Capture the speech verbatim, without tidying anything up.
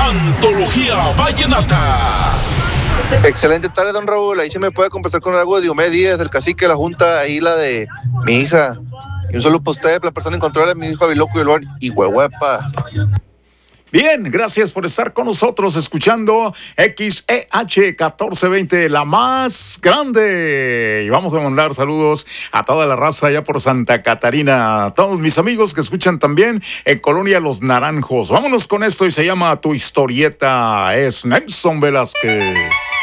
Antología Vallenata. Excelente tarde, don Raúl. Ahí sí me puede conversar con algo de Diomedes Díaz, el cacique de la junta, ahí la de mi hija. Y un saludo para usted, la persona incontrolable, mi hijo Abiloco y Luan y Huehuepa. Bien, gracias por estar con nosotros escuchando X E H catorce veinte, la más grande. Y vamos a mandar saludos a toda la raza allá por Santa Catarina, a todos mis amigos que escuchan también en Colonia Los Naranjos. Vámonos con esto y se llama Tu Historieta. Es Nelson Velázquez.